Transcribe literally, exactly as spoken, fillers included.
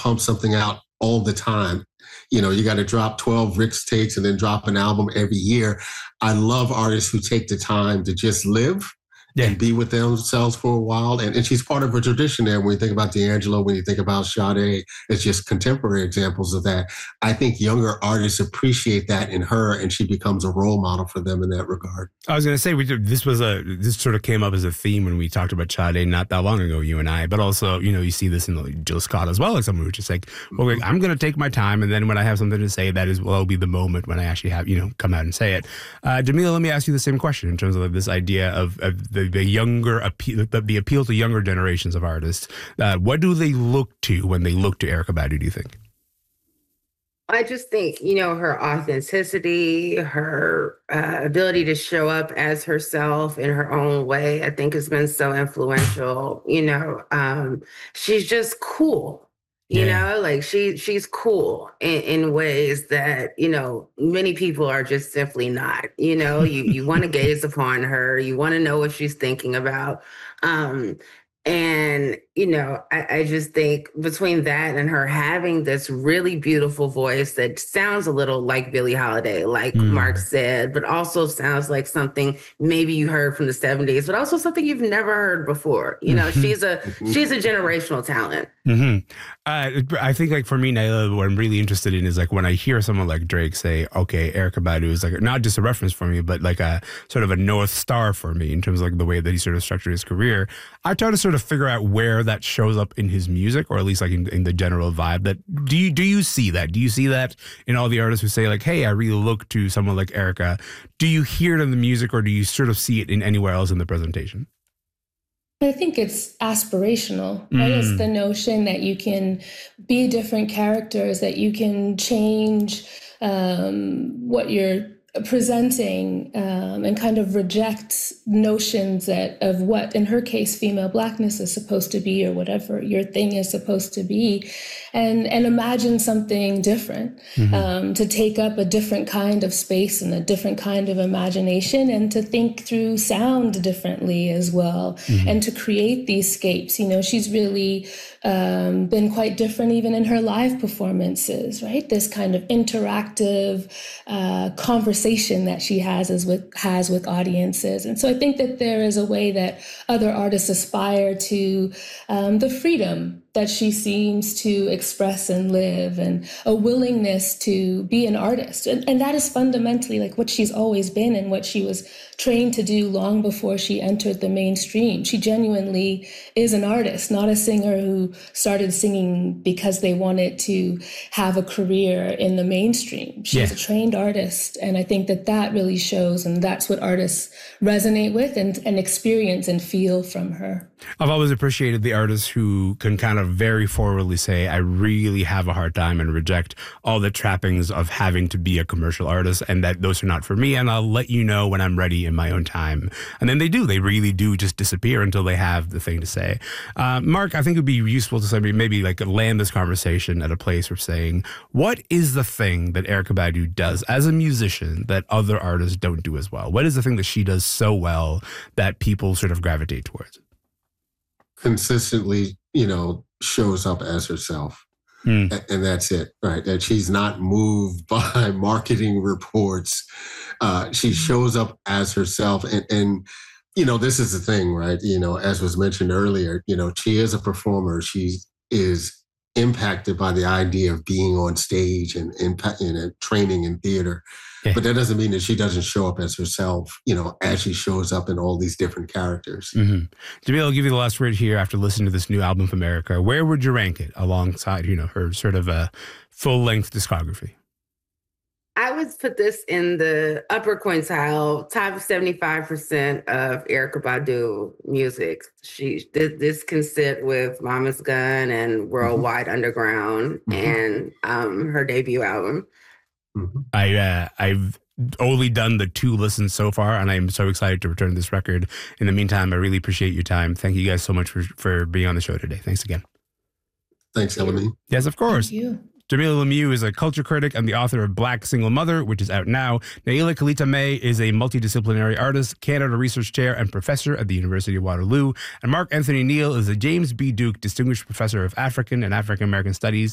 pump something out all the time. You know, you got to drop twelve Rick's takes and then drop an album every year. I love artists who take the time to just live yeah. and be with themselves for a while. And, and she's part of a tradition there. When you think about D'Angelo, when you think about Sade, it's just contemporary examples of that. I think younger artists appreciate that in her, and she becomes a role model for them in that regard. I was going to say, we did, this was a, this sort of came up as a theme when we talked about Sade not that long ago, you and I, but also, you know, you see this in like Jill Scott as well, like someone who's just like, well, like, I'm going to take my time. And then when I have something to say, that is, well, will be the moment when I actually have, you know, come out and say it. Uh, Jamila, let me ask you the same question in terms of like, this idea of, of the, the younger appeal, the, the appeal to younger generations of artists. Uh, what do they look to when they look to Erykah Badu, do you think? I just think, you know, her authenticity, her uh, ability to show up as herself in her own way, I think has been so influential. You know, um, she's just cool, you yeah. know, like she she's cool in, in ways that, you know, many people are just simply not. You know, you, you want to gaze upon her. You want to know what she's thinking about. Um, And, you know, I, I just think between that and her having this really beautiful voice that sounds a little like Billie Holiday, like mm. Mark said, but also sounds like something maybe you heard from the seventies, but also something you've never heard before. You know, mm-hmm. she's a she's a generational talent. Mm-hmm. Uh, I think like for me, Naila, what I'm really interested in is like when I hear someone like Drake say, okay, Erykah Badu is like not just a reference for me, but like a sort of a North Star for me in terms of like the way that he sort of structured his career. I try to sort of figure out where that shows up in his music, or at least like in, in the general vibe. That do you do you see that? Do you see that in all the artists who say like, hey, I really look to someone like Erykah? Do you hear it in the music, or do you sort of see it in anywhere else in the presentation? I think it's aspirational, right? Mm. It's the notion that you can be different characters, that you can change um, what you're presenting um, and kind of reject notions that of what, in her case, female blackness is supposed to be, or whatever your thing is supposed to be, and and imagine something different, mm-hmm. um, to take up a different kind of space and a different kind of imagination, and to think through sound differently as well, mm-hmm. and to create these scapes. You know, she's really um, been quite different even in her live performances, right? This kind of interactive uh, conversation that she has as with has with audiences. And so I think that there is a way that other artists aspire to um, the freedom that she seems to express and live, and a willingness to be an artist. And, and that is fundamentally like what she's always been and what she was trained to do long before she entered the mainstream. She genuinely is an artist, not a singer who started singing because they wanted to have a career in the mainstream. She's yeah. a trained artist. And I think that that really shows, and that's what artists resonate with and, and experience and feel from her. I've always appreciated the artists who can kind of very forwardly say, I really have a hard time, and reject all the trappings of having to be a commercial artist, and that those are not for me, and I'll let you know when I'm ready in my own time. And then they do. They really do just disappear until they have the thing to say. Uh, Mark, I think it would be useful to somebody maybe like land this conversation at a place of saying, what is the thing that Erykah Badu does as a musician that other artists don't do as well? What is the thing that she does so well that people sort of gravitate towards? Consistently, you know, shows up as herself. Mm. And that's it, right? That she's not moved by marketing reports. Uh, she shows up as herself. And, and, you know, this is the thing, right? You know, as was mentioned earlier, you know, she is a performer. She is impacted by the idea of being on stage and impact in a training in theater. Yeah. But that doesn't mean that she doesn't show up as herself, you know, as she shows up in all these different characters. Mm-hmm. Jamila, I'll give you the last word here after listening to this new album from Erykah. Where would you rank it alongside, you know, her sort of a full-length discography? I would put this in the upper quintile, top seventy-five percent of Erykah Badu music. She this, this can sit with Mama's Gun and Worldwide mm-hmm. Underground mm-hmm. and um, her debut album. Mm-hmm. I uh, I've only done the two listens so far, and I'm so excited to return to this record. In the meantime, I really appreciate your time. Thank you guys so much for for being on the show today. Thanks again. Thanks, Elamine. Yes, of course. Thank you. Jamilah Lemieux is a culture critic and the author of Black Single Mother, which is out now. Naila Khalita May is a multidisciplinary artist, Canada Research Chair, and professor at the University of Waterloo. And Mark Anthony Neal is a James B. Duke Distinguished Professor of African and African American Studies